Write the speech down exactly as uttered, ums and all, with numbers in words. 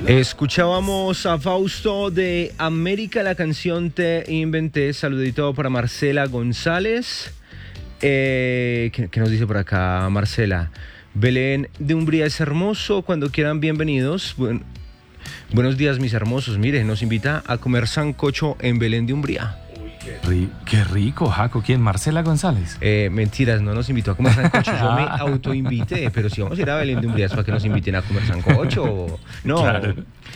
Escuchábamos a Fausto de América, la canción Te Inventé. Saludito para Marcela González. Eh, ¿qué, qué nos dice por acá Marcela? Belén de Umbría es hermoso. Cuando quieran, bienvenidos. Buen, buenos días, mis hermosos. Mire, nos invita a comer sancocho en Belén de Umbría. Ri- qué rico, Jaco. ¿Quién? ¿Marcela González? Eh, mentiras, no nos invitó a comer sancocho. Yo me autoinvité, pero si vamos a ir a Belén de Umbría es para que nos inviten a comer sancocho. No. Claro.